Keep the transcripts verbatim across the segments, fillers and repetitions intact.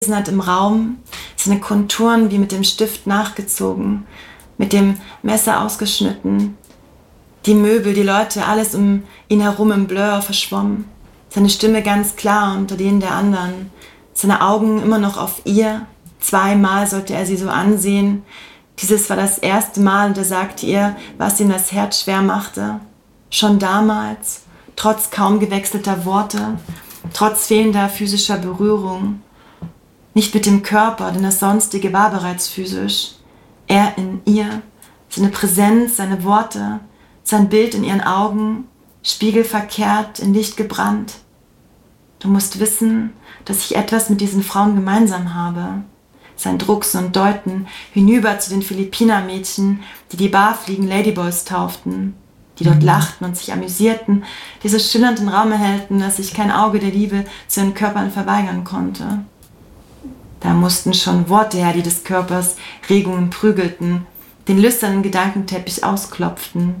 hat im Raum, seine Konturen wie mit dem Stift nachgezogen, mit dem Messer ausgeschnitten, die Möbel, die Leute, alles um ihn herum im Blur verschwommen, seine Stimme ganz klar unter denen der anderen, seine Augen immer noch auf ihr, zweimal sollte er sie so ansehen, dieses war das erste Mal und er sagte ihr, was ihm das Herz schwer machte, schon damals, trotz kaum gewechselter Worte, trotz fehlender physischer Berührung, nicht mit dem Körper, denn das Sonstige war bereits physisch. Er in ihr, seine Präsenz, seine Worte, sein Bild in ihren Augen, spiegelverkehrt, in Licht gebrannt. Du musst wissen, dass ich etwas mit diesen Frauen gemeinsam habe. Sein Drucksen und Deuten hinüber zu den Philippiner-Mädchen, die die Barfliegen Ladyboys tauften, die dort lachten und sich amüsierten, die so schillernd den Raum erhellten, dass sich kein Auge der Liebe zu ihren Körpern verweigern konnte. Da mussten schon Worte her, die des Körpers Regungen prügelten, den lüsternen Gedankenteppich ausklopften.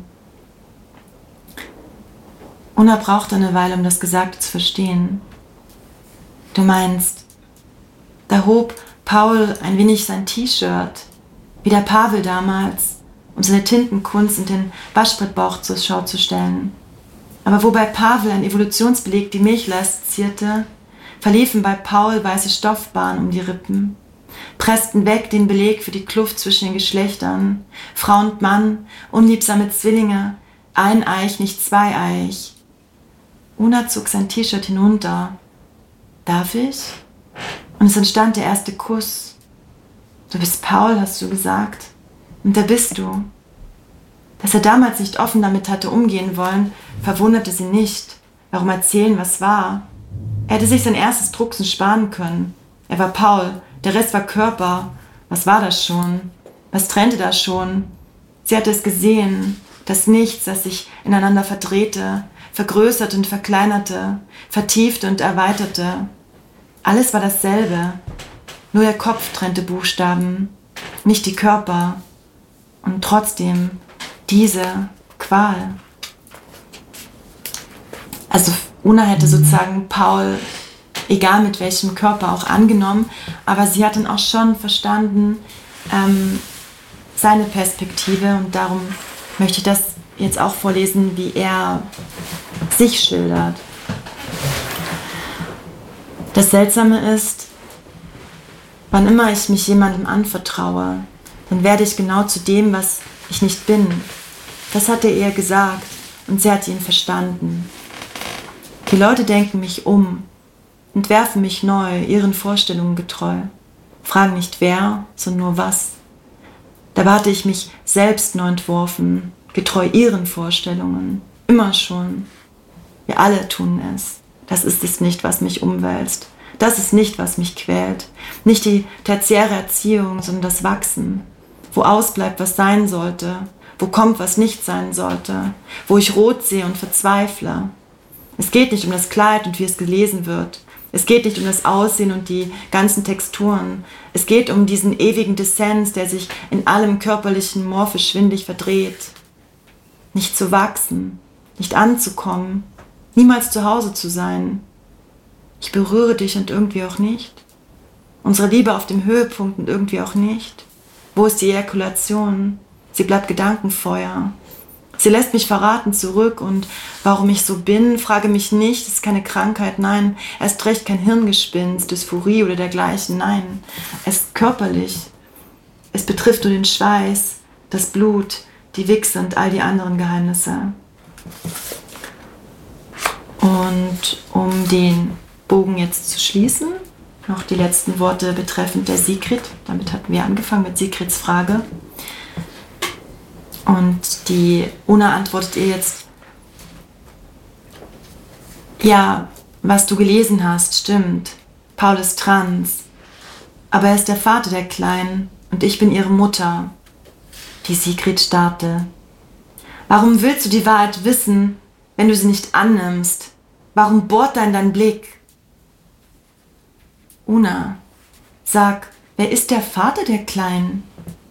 Una brauchte eine Weile, um das Gesagte zu verstehen. Du meinst, da hob Paul ein wenig sein T-Shirt, wie der Pavel damals, um seine Tintenkunst in den Waschbrettbauch zur Schau zu stellen. Aber wo bei Pavel ein Evolutionsbeleg die Milchleiste zierte, verliefen bei Paul weiße Stoffbahnen um die Rippen, pressten weg den Beleg für die Kluft zwischen den Geschlechtern, Frau und Mann, unliebsame Zwillinge, eineich, nicht zweieich. Una zog sein T-Shirt hinunter. Darf ich? Und es entstand der erste Kuss. Du bist Paul, hast du gesagt. Und da bist du. Dass er damals nicht offen damit hatte umgehen wollen, verwunderte sie nicht. Warum erzählen, was war? Er hätte sich sein erstes Drucksen sparen können. Er war Paul, der Rest war Körper. Was war das schon? Was trennte das schon? Sie hatte es gesehen, das Nichts, das sich ineinander verdrehte, vergrößerte und verkleinerte, vertiefte und erweiterte. Alles war dasselbe, nur der Kopf trennte Buchstaben, nicht die Körper. Und trotzdem diese Qual. Also Una hätte sozusagen Paul, egal mit welchem Körper, auch angenommen, aber sie hat dann auch schon verstanden, ähm, seine Perspektive, und darum möchte ich das jetzt auch vorlesen, wie er sich schildert. Das Seltsame ist, wann immer ich mich jemandem anvertraue, dann werde ich genau zu dem, was ich nicht bin. Das hat er ihr gesagt und sie hat ihn verstanden. Die Leute denken mich um, entwerfen mich neu, ihren Vorstellungen getreu, fragen nicht wer, sondern nur was. Dabei hatte ich mich selbst neu entworfen, getreu ihren Vorstellungen, immer schon. Wir alle tun es. Das ist es nicht, was mich umwälzt. Das ist nicht, was mich quält. Nicht die tertiäre Erziehung, sondern das Wachsen. Wo ausbleibt, was sein sollte. Wo kommt, was nicht sein sollte. Wo ich rot sehe und verzweifle. Es geht nicht um das Kleid und wie es gelesen wird. Es geht nicht um das Aussehen und die ganzen Texturen. Es geht um diesen ewigen Dissens, der sich in allem körperlichen morphisch schwindig verdreht. Nicht zu wachsen, nicht anzukommen, niemals zu Hause zu sein. Ich berühre dich und irgendwie auch nicht. Unsere Liebe auf dem Höhepunkt und irgendwie auch nicht. Wo ist die Ejakulation? Sie bleibt Gedankenfeuer. Sie lässt mich verraten zurück und warum ich so bin, frage mich nicht, es ist keine Krankheit, nein, erst recht kein Hirngespinst, Dysphorie oder dergleichen, nein, es ist körperlich. Es betrifft nur den Schweiß, das Blut, die Wichse und all die anderen Geheimnisse. Und um den Bogen jetzt zu schließen, noch die letzten Worte betreffend der Sigrid, damit hatten wir angefangen mit Sigrids Frage. Und die Una antwortet ihr jetzt, ja, was du gelesen hast, stimmt. Paul ist trans, aber er ist der Vater der Kleinen und ich bin ihre Mutter. Die Sigrid starrte. Warum willst du die Wahrheit wissen, wenn du sie nicht annimmst? Warum bohrt da in dein Blick? Una, sag, wer ist der Vater der Kleinen?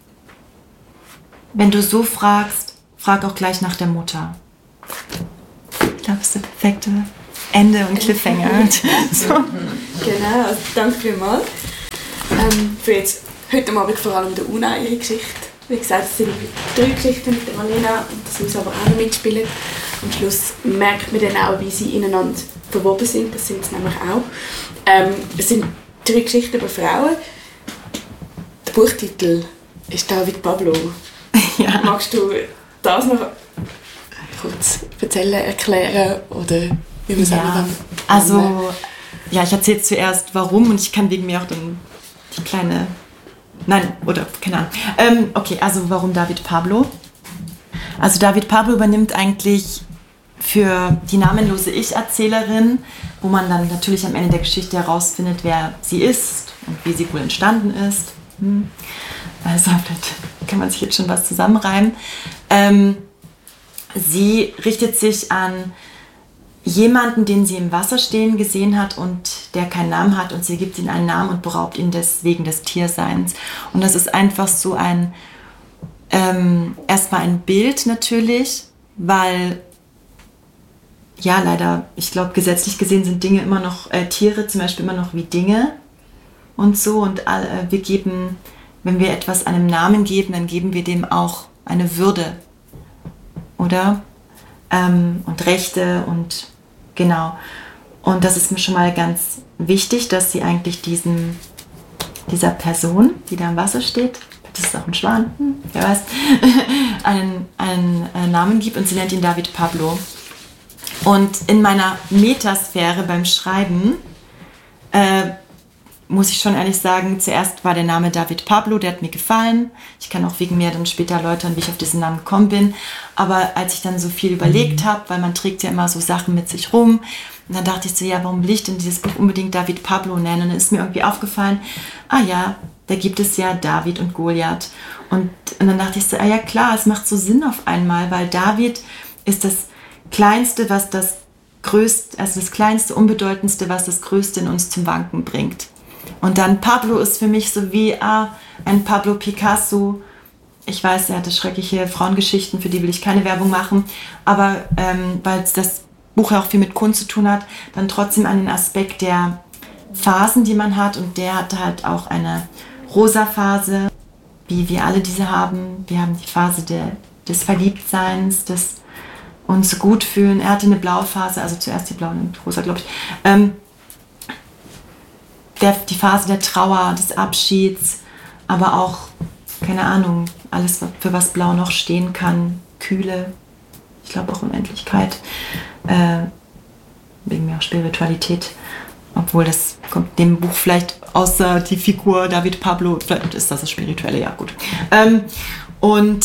Wenn du so fragst, frag auch gleich nach der Mutter. Ich glaube, das ist der perfekte Ende und Cliffhanger. So. Genau, also danke vielmals. Ähm, für jetzt heute Abend vor allem der Una, ihre Geschichte. Wie gesagt, es sind drei Geschichten mit der Marlena und das muss aber auch noch mitspielen. Am Schluss merkt man dann auch, wie sie ineinander verwoben sind. Das sind es nämlich auch. Ähm, es sind drei Geschichten über Frauen. Der Buchtitel ist David Pablo. Ja. Magst du das noch kurz erzählen, erklären oder wie man es ja. dann Also, ja, ich erzähle zuerst, warum und ich kann wegen mir auch dann die kleine... Nein, oder keine Ahnung. Ähm, okay, also warum David Pablo? Also David Pablo übernimmt eigentlich für die namenlose Ich-Erzählerin, wo man dann natürlich am Ende der Geschichte herausfindet, wer sie ist und wie sie wohl entstanden ist. Hm. Also vielleicht kann man sich jetzt schon was zusammenreimen. Ähm, sie richtet sich an jemanden, den sie im Wasser stehen gesehen hat und der keinen Namen hat und sie gibt ihm einen Namen und beraubt ihn deswegen des Tierseins. Und das ist einfach so ein, ähm, erstmal ein Bild natürlich, weil, ja leider, ich glaube gesetzlich gesehen sind Dinge immer noch, äh, Tiere zum Beispiel immer noch wie Dinge und so und all, äh, wir geben, wenn wir etwas einem Namen geben, dann geben wir dem auch eine Würde, oder? Ähm, und Rechte und genau. Und das ist mir schon mal ganz wichtig, dass sie eigentlich diesen, dieser Person, die da im Wasser steht, das ist auch ein Schwan, hm, wer weiß, einen, einen äh, Namen gibt und sie nennt ihn David Pablo. Und in meiner Metasphäre beim Schreiben äh, muss ich schon ehrlich sagen, zuerst war der Name David Pablo, der hat mir gefallen. Ich kann auch wegen mir dann später erläutern, wie ich auf diesen Namen gekommen bin. Aber als ich dann so viel überlegt habe, weil man trägt ja immer so Sachen mit sich rum, und dann dachte ich so, ja, warum will ich denn dieses Buch unbedingt David Pablo nennen? Und dann ist mir irgendwie aufgefallen, ah ja, da gibt es ja David und Goliath. Und, und dann dachte ich so, ah ja klar, es macht so Sinn auf einmal, weil David ist das Kleinste, was das Größte, also das Kleinste, Unbedeutendste, was das Größte in uns zum Wanken bringt. Und dann Pablo ist für mich so wie ah, ein Pablo Picasso. Ich weiß, er hatte schreckliche Frauengeschichten, für die will ich keine Werbung machen. Aber ähm, weil das Buch ja auch viel mit Kunst zu tun hat, dann trotzdem an den Aspekt der Phasen, die man hat. Und der hatte halt auch eine rosa Phase, wie wir alle diese haben. Wir haben die Phase der, des Verliebtseins, des uns gut fühlen. Er hatte eine blaue Phase, also zuerst die blaue und rosa, glaube ich. Ähm, Der, die Phase der Trauer, des Abschieds, aber auch, keine Ahnung, alles, für was Blau noch stehen kann, Kühle, ich glaube auch Unendlichkeit, äh, wegen mir auch Spiritualität, obwohl das kommt dem Buch vielleicht außer die Figur David Pablo, vielleicht ist das das Spirituelle, ja gut. Ähm, und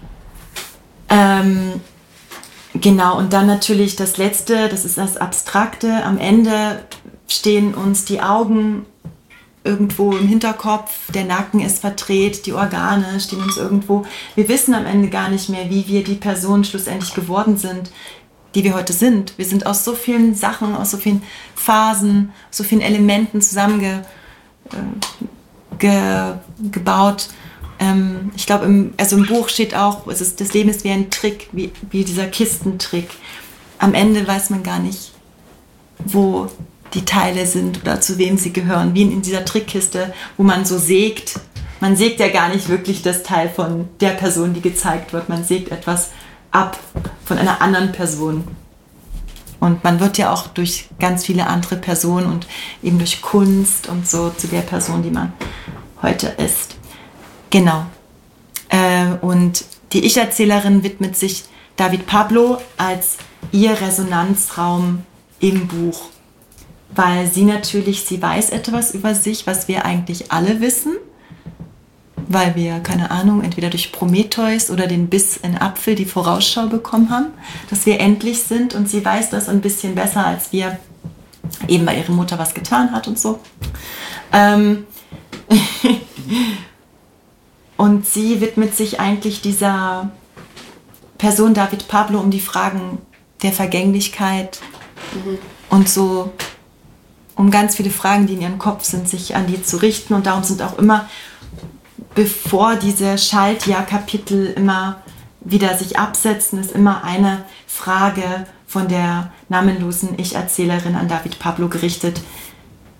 ähm, genau, und dann natürlich das Letzte, das ist das Abstrakte, am Ende stehen uns die Augen irgendwo im Hinterkopf, der Nacken ist verdreht, die Organe stehen uns irgendwo. Wir wissen am Ende gar nicht mehr, wie wir die Person schlussendlich geworden sind, die wir heute sind. Wir sind aus so vielen Sachen, aus so vielen Phasen, so vielen Elementen zusammengebaut. Äh, ge, gebaut. Ähm, ich glaube, im, also im Buch steht auch, es ist, das Leben ist wie ein Trick, wie, wie dieser Kistentrick. Am Ende weiß man gar nicht, wo die Teile sind oder zu wem sie gehören, wie in dieser Trickkiste, wo man so sägt. Man sägt ja gar nicht wirklich das Teil von der Person, die gezeigt wird. Man sägt etwas ab von einer anderen Person. Und man wird ja auch durch ganz viele andere Personen und eben durch Kunst und so zu der Person, die man heute ist. Genau. Äh, und die Ich-Erzählerin widmet sich David Pablo als ihr Resonanzraum im Buch. Weil sie natürlich, sie weiß etwas über sich, was wir eigentlich alle wissen, weil wir, keine Ahnung, entweder durch Prometheus oder den Biss in Apfel die Vorausschau bekommen haben, dass wir endlich sind und sie weiß das ein bisschen besser als wir, eben weil ihre Mutter was getan hat und so. Ähm und sie widmet sich eigentlich dieser Person David Pablo um die Fragen der Vergänglichkeit mhm. und so, um ganz viele Fragen, die in ihrem Kopf sind, sich an die zu richten. Und darum sind auch immer, bevor diese Schaltjahr-Kapitel immer wieder sich absetzen, ist immer eine Frage von der namenlosen Ich-Erzählerin an David Pablo gerichtet,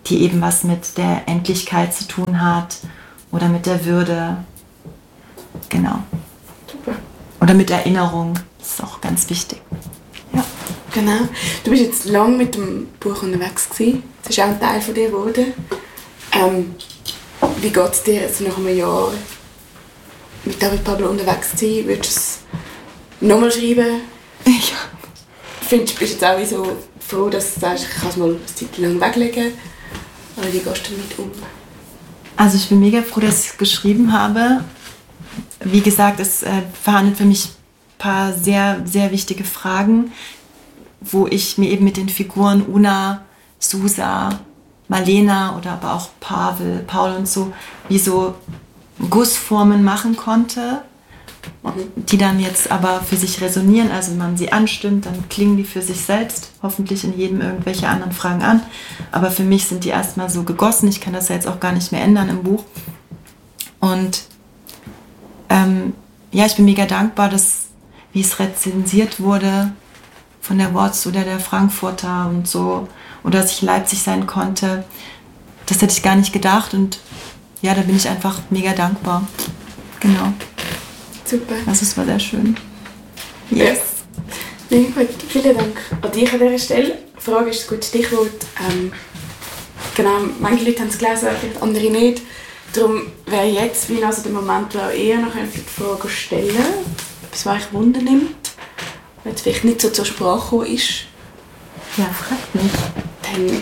die eben was mit der Endlichkeit zu tun hat oder mit der Würde. Genau. Super. Oder mit Erinnerung. Das ist auch ganz wichtig. Ja. Genau. Du bist jetzt lange mit dem Buch unterwegs gewesen. Das ist auch ein Teil von dir geworden. Ähm, wie geht es dir jetzt nach einem Jahr mit David Pablo unterwegs zu sein? Würdest du es nochmal schreiben? Ja. Findest, bist du jetzt auch wie so froh, dass du sagst, ich kann es mal eine Zeit lang weglegen? Oder wie gehst du damit um? Also ich bin mega froh, dass ich es geschrieben habe. Wie gesagt, es äh, verhandelt für mich ein paar sehr, sehr wichtige Fragen, wo ich mir eben mit den Figuren Una, Susa, Malena oder aber auch Pavel, Paul und so, wie so Gussformen machen konnte, die dann jetzt aber für sich resonieren, also wenn man sie anstimmt, dann klingen die für sich selbst, hoffentlich in jedem irgendwelche anderen Fragen an, aber für mich sind die erstmal so gegossen, ich kann das ja jetzt auch gar nicht mehr ändern im Buch. Und ähm, ja, ich bin mega dankbar, dass, wie es rezensiert wurde von der Watts oder der Frankfurter und so, oder dass ich in Leipzig sein konnte, das hätte ich gar nicht gedacht und ja, da bin ich einfach mega dankbar. Genau. Super. Also es war sehr schön. Yes. Ja, gut. Vielen Dank an dich an dieser Stelle. Die Frage ist ein gutes Stichwort. Ähm, genau, manche Leute haben es gelesen, vielleicht andere nicht. Darum wäre jetzt wie also der Moment, wo auch eher noch die Frage stellen könnte, etwas, was euch Wunder nimmt, wenn es vielleicht nicht so zur Sprache gekommen ist. Ja, fragt mich. Dann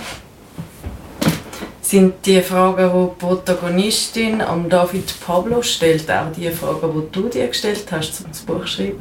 sind die Fragen, die die Protagonistin an David Pablo stellt, auch die Fragen, die du dir gestellt hast, um das Buch zu schreiben?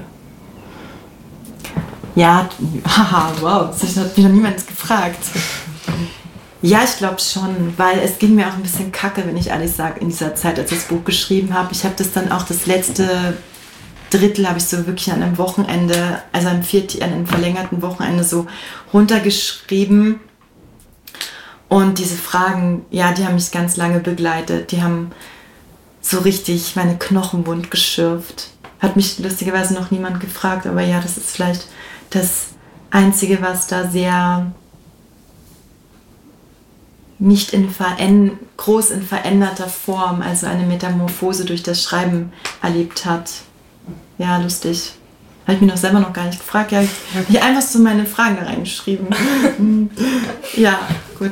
Ja, haha, wow, das hat mich noch niemand gefragt. Ja, ich glaube schon, weil es ging mir auch ein bisschen kacke, wenn ich ehrlich sage, in dieser Zeit, als ich das Buch geschrieben habe. Ich habe das dann auch, das letzte Drittel habe ich so wirklich an einem Wochenende, also am vierten, an einem verlängerten Wochenende so runtergeschrieben. Und diese Fragen, ja, die haben mich ganz lange begleitet. Die haben so richtig meine Knochen wund geschürft. Hat mich lustigerweise noch niemand gefragt, aber ja, das ist vielleicht das Einzige, was da sehr nicht in veränd- groß in veränderter Form, also eine Metamorphose durch das Schreiben erlebt hat. Ja, lustig. Habe ich mich noch selber noch gar nicht gefragt. Ja, ich habe einfach so meine Fragen reingeschrieben. Ja, gut.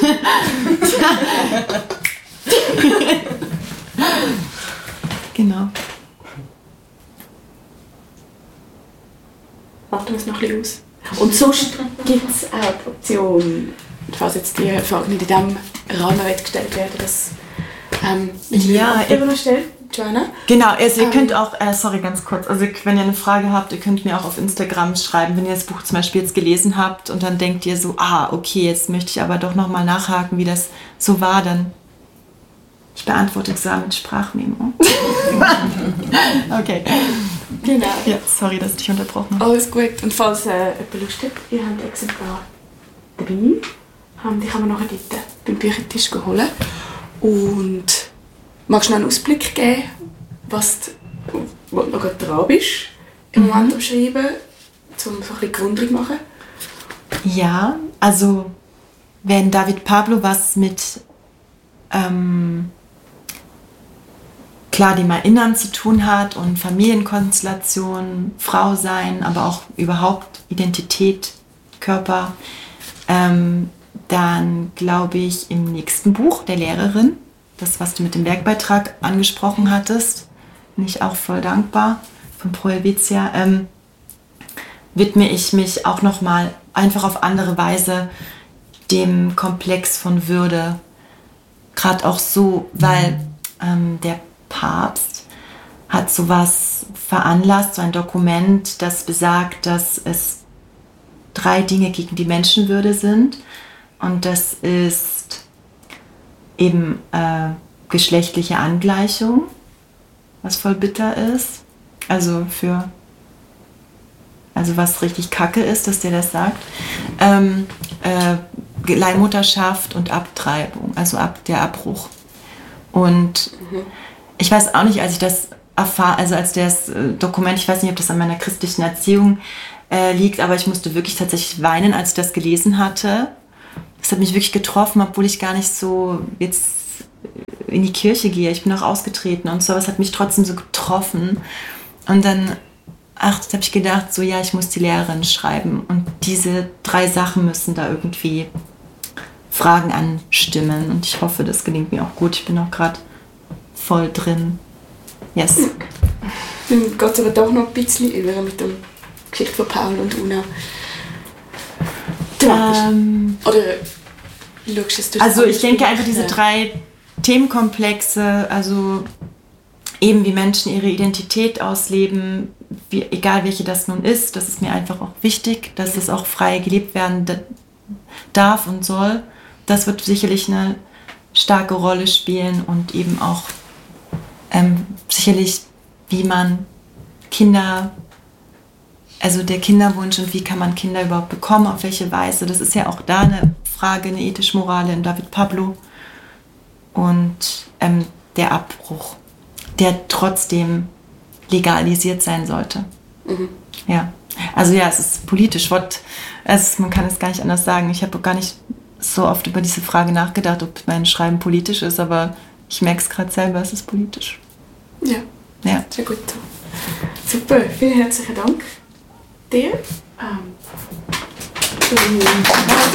Genau. warten wir es noch ein bisschen aus. Und sonst gibt es auch die Option, falls jetzt die Frage nicht in diesem Rahmen gestellt werden, dass ähm, ja, ich noch stellen. Joanna? Genau, also ihr ähm, könnt auch, äh, sorry, ganz kurz, also wenn ihr eine Frage habt, ihr könnt mir auch auf Instagram schreiben, wenn ihr das Buch zum Beispiel jetzt gelesen habt und dann denkt ihr so, ah, okay, jetzt möchte ich aber doch nochmal nachhaken, wie das so war, dann ich beantworte es mit Sprachmemo. Okay. Genau. Ja, sorry, dass ich dich unterbrochen habe. Alles gut. Und falls äh, jemand Lust hat, ihr habt ein Exemplar dabei, haben, die kann man nachher dort beim Büchertisch holen. Und magst du noch einen Ausblick geben, was du, wo du noch gerade dran bist, im Mhm. Moment am Schreiben, um so ein bisschen Gründung zu machen? Ja, also wenn David Pablo was mit ähm, klar dem Erinnern zu tun hat und Familienkonstellation, Frau sein, aber auch überhaupt Identität, Körper, ähm, dann glaube ich im nächsten Buch der Lehrerin, das was du mit dem Werkbeitrag angesprochen hattest, bin ich auch voll dankbar, von Pro Helvetia, ähm, widme ich mich auch nochmal einfach auf andere Weise dem Komplex von Würde. Gerade auch so, weil ähm, der Papst hat sowas veranlasst, so ein Dokument, das besagt, dass es drei Dinge gegen die Menschenwürde sind. Und das ist eben äh, geschlechtliche Angleichung, was voll bitter ist. Also für Also was richtig kacke ist, dass der das sagt. Ähm, äh, Leihmutterschaft und Abtreibung, also ab, der Abbruch. Und mhm. ich weiß auch nicht, als ich das erfahre, also als das äh, Dokument, ich weiß nicht, ob das an meiner christlichen Erziehung äh, liegt, aber ich musste wirklich tatsächlich weinen, als ich das gelesen hatte. das hat mich wirklich getroffen, obwohl ich gar nicht so jetzt in die Kirche gehe. Ich bin auch ausgetreten und so, aber es hat mich trotzdem so getroffen. Und dann, ach, das habe ich gedacht, so ja, ich muss die Lehrerin schreiben. Und diese drei Sachen müssen da irgendwie Fragen anstimmen. Und ich hoffe, das gelingt mir auch gut. Ich bin auch gerade voll drin. Yes. Dann geht es aber doch noch ein bisschen über mit der Geschichte von Paul und Una. Ähm, Oder schaust du also ich denke einfach diese drei Themenkomplexe, also eben wie Menschen ihre Identität ausleben, wie, egal welche das nun ist, das ist mir einfach auch wichtig, dass es auch frei gelebt werden darf und soll. Das wird sicherlich eine starke Rolle spielen und eben auch ähm, sicherlich, wie man Kinder, also der Kinderwunsch und wie kann man Kinder überhaupt bekommen, auf welche Weise, das ist ja auch da eine Frage, eine ethisch-morale in David Pablo. Und ähm, der Abbruch, der trotzdem legalisiert sein sollte. Mhm. Ja, also ja, es ist politisch. What, es, man kann es gar nicht anders sagen. Ich habe gar nicht so oft über diese Frage nachgedacht, ob mein Schreiben politisch ist, aber ich merke es gerade selber, es ist politisch. Ja, ja. Sehr gut. Super, vielen herzlichen Dank dir. Ähm,